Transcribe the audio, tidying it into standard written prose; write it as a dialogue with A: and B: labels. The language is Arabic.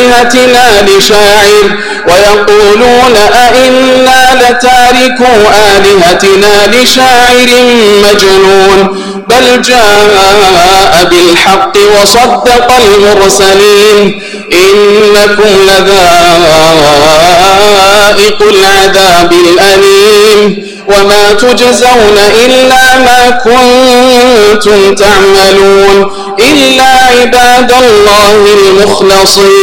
A: آلهتنا لشاعر ويقولون أئنا لتاركو آلهتنا لشاعر مجنون بل جاء بالحق وصدق المرسلين إنكم لذائق العذاب الأليم وما تجزون إلا ما كنتم تعملون إلا عباد الله المخلصين